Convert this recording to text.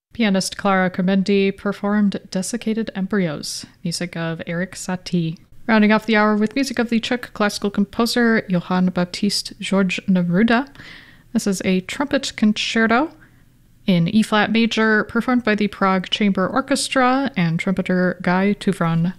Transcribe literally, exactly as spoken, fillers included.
Pianist Clara Carmendi performed Desiccated Embryos, music of Erik Satie. Rounding off the hour with music of the Czech classical composer Johann Baptist George Neruda. This is a trumpet concerto in E-flat major, performed by the Prague Chamber Orchestra and trumpeter Guy Tuvron